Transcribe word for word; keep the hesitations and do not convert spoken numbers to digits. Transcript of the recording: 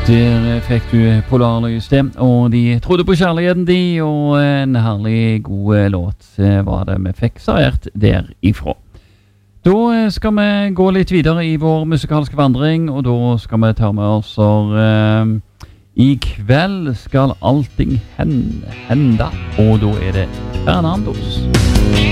Der fikk du Polarlys det, og de trodde på kjærligheten de, og en herlig god låt var det vi fikk servert derifra. Da skal vi gå litt videre i vår musikalske vandring, og da skal vi ta med oss uh, I kveld skal allting hende, hende, og da er det Fernandos.